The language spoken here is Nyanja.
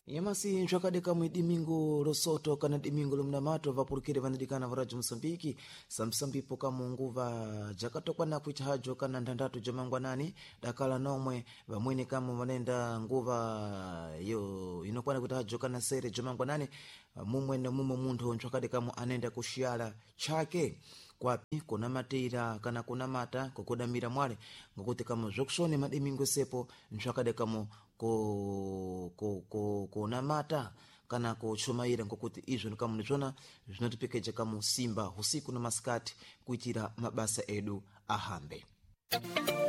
Yamasi nchwakadeka dimingo losoto kana dimingo lomnamato vapurukire vanadikana varaji Mosambiki samsambipo kamunguva jakatokwana kuichahajo kana nthandatu jamangwanani dakala nomwe vamwene kama vanenda nguva yo inokwana kuitahajo kana sere jamangwanani mumwene mumwe munthu nchwakadekamu anenda kushiyala chake kwapi kuna mateira kana kuna mata kukudamira mwale ngokuti kama zokushone madimingo sepo nchwakadekamu kuna mata kana kuchumaira ngokuti izvo nikamunizvona zvinotipikeja kamu simba usiku na masikati kuitira mabasa edu ahambe.